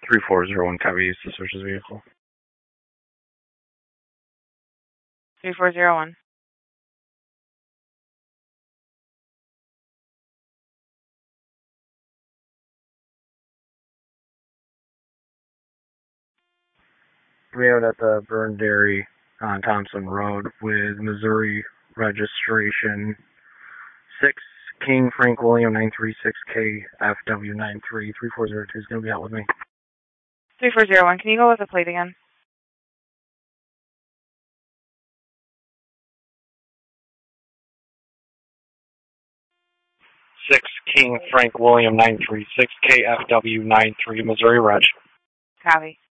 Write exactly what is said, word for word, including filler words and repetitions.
three four zero one, copy, use to search his vehicle. three four zero one. We have it at the Burn Dairy on Thompson Road with Missouri registration six King Frank William nine three six K F W nine three. three four zero two is going to be out with me. three four zero one, can you go with the plate again? six King Frank William nine three six K F W nine three, Missouri Reg. Copy.